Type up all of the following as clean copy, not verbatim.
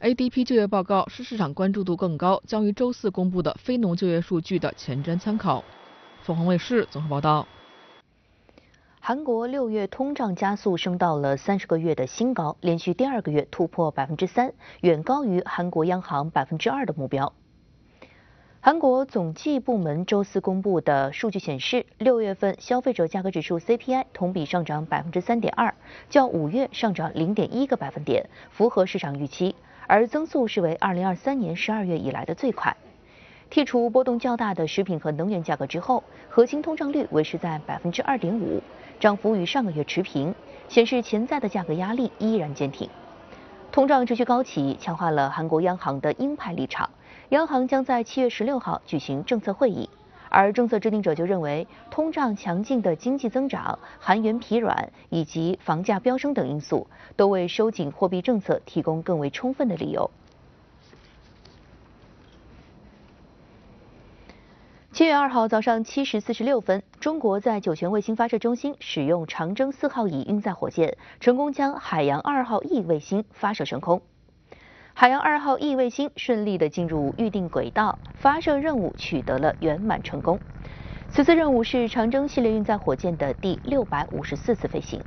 ADP 就业报告是市场关注度更高，将于周4公布的非农就业数据的前瞻参考。凤凰卫视综合报道。 韩国6月通胀加速升到了30个月的新高，连续第2个月突破3%，远高于韩国央行2%的目标。韩国总计部门周4公布的数据显示，6月份消费者价格指数 CPI 同比上涨3.2%，较5月上涨0.1个百分点，符合市场预期，而增速是为2023年12月以来的最快。剔除波动较大的食品和能源价格之后，核心通胀率维持在2.5%，涨幅与上个月持平，显示潜在的价格压力依然坚挺。通胀持续高企，强化了韩国央行的鹰派立场。央行将在7月16号举行政策会议，而政策制定者就认为，通胀强劲的经济增长、韩元疲软以及房价飙升等因素，都为收紧货币政策提供更为充分的理由。7月2号早上7时46分，中国在酒泉卫星发射中心使用长征4号乙运载火箭，成功将海洋2号 E 卫星发射升空。海洋2号 E 卫星顺利地进入预定轨道，发射任务取得了圆满成功。此次任务是长征系列运载火箭的第654次飞行。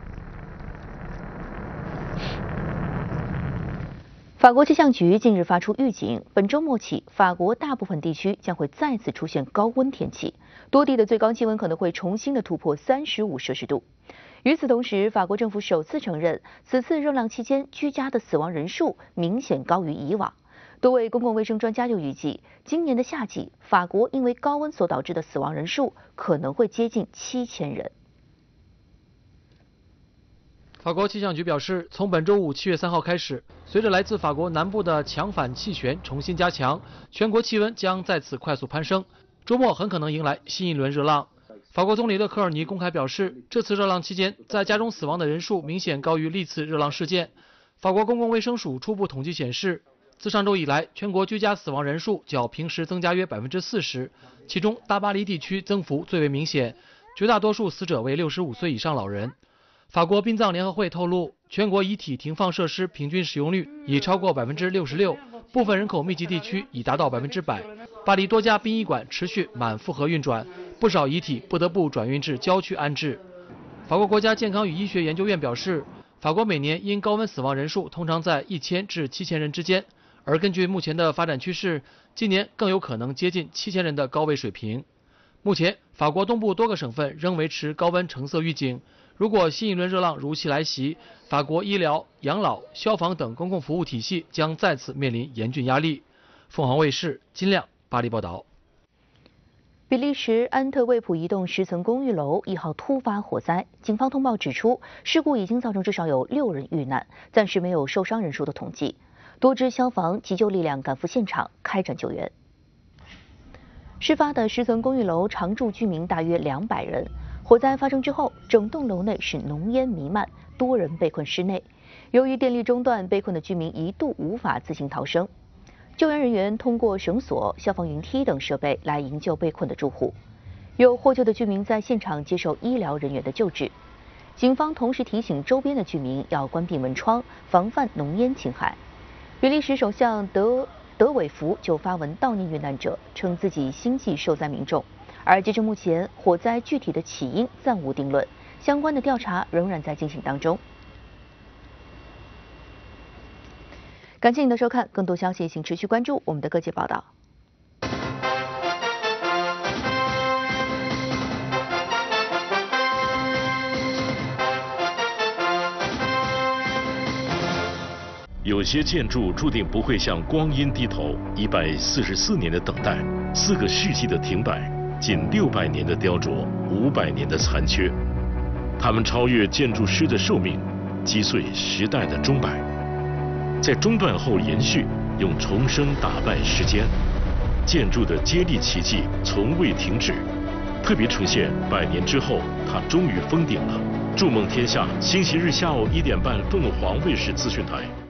法国气象局近日发出预警，本周末起，法国大部分地区将会再次出现高温天气，多地的最高气温可能会重新的突破35摄氏度。与此同时，法国政府首次承认，此次热浪期间居家的死亡人数明显高于以往。多位公共卫生专家就预计，今年的夏季，法国因为高温所导致的死亡人数可能会接近7000人。 法国气象局表示，从本周五7月3号开始，随着来自法国南部的强反气旋重新加强，全国气温将再次快速攀升，周末很可能迎来新一轮热浪。法国总理勒克尔尼公开表示，这次热浪期间，在家中死亡的人数明显高于历次热浪事件。法国公共卫生署初步统计显示，自上周以来，全国居家死亡人数较平时增加约40%，其中大巴黎地区增幅最为明显，绝大多数死者为65岁以上老人。法国殡葬联合会透露，全国遗体停放设施平均使用率已超过66%，部分人口密集地区已达到100%。巴黎多家殡仪馆持续满负荷运转，不少遗体不得不转运至郊区安置。法国国家健康与医学研究院表示，法国每年因高温死亡人数通常在1000至7000人之间，而根据目前的发展趋势，今年更有可能接近7000人的高位水平。目前，法国东部多个省份仍维持高温橙色预警。如果新一轮热浪如期来袭，法国医疗、养老、消防等公共服务体系将再次面临严峻压力。凤凰卫视金亮巴黎报道。 比利时安特卫普一栋10层公寓楼1号突发火灾，警方通报指出，事故已经造成至少有6人遇难，暂时没有受伤人数的统计。多支消防、急救力量赶赴现场开展救援。事发的10层公寓楼常住居民大约200人。火灾发生之后，整栋楼内是浓烟弥漫，多人被困室内。由于电力中断，被困的居民一度无法自行逃生。救援人员通过绳索、消防云梯等设备来营救被困的住户。有获救的居民在现场接受医疗人员的救治。警方同时提醒周边的居民要关闭门窗，防范浓烟侵害。比利时首相德韦福就发文悼念遇难者，称自己心系受灾民众。而截至目前，火灾具体的起因暂无定论，相关的调查仍然在进行当中。感谢您的收看，更多消息请持续关注我们的各界报道。 有些建筑注定不会向光阴低头，144年的等待，4个世纪的停摆，近600年的雕琢，500年的残缺，它们超越建筑师的寿命，击碎时代的钟摆，在中断后延续，用重生打败时间。建筑的接力奇迹从未停止，特别呈现100年之后，它终于封顶了。筑梦天下，星期日下午1点半，凤凰卫视资讯台。